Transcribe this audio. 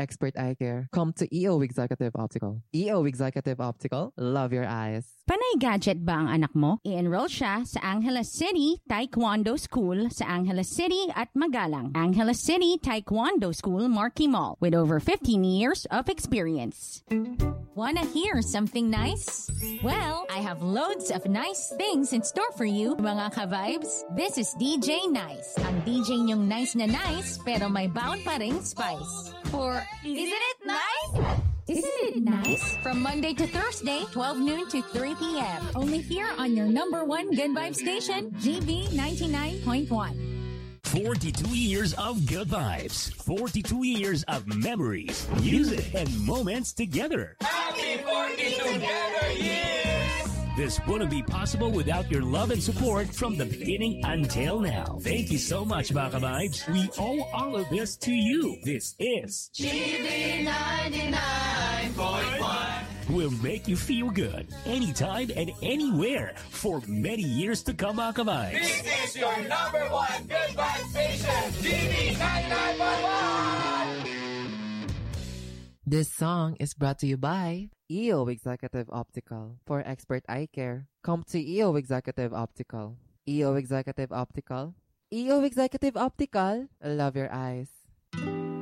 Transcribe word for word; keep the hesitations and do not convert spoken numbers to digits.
expert eye care, come to E O Executive Optical. E O Executive Optical, love your eyes. Panay gadget ba ang anak mo? I-enroll siya sa Angeles City Taekwondo School sa Angeles City at Magalang. Angeles City Taekwondo School, Marquee Mall, with over fifteen years of experience. Wanna hear something nice? Well, I have loads of nice things in store for you, mga ka-vibes. This is D J Nice. Ang D J niyong nice na nice, pero may baon pa ring spice. For, isn't it nice? Isn't it nice? From Monday to Thursday, twelve noon to three p.m. Only here on your number one Good Vibe station, G V ninety-nine point one. forty-two years of good vibes. forty-two years of memories, music, and moments together. Happy forty together years! This wouldn't be possible without your love and support from the beginning until now. Thank you so much, Baka Vibes. We owe all of this to you. This is G V ninety-nine point one. Will make you feel good anytime and anywhere for many years to come, Baka Vibes. This is your number one Good Vibe station, G V ninety-nine point one. This song is brought to you by E O Executive Optical. For expert eye care, come to E O Executive Optical. E O Executive Optical. E O Executive Optical, love your eyes.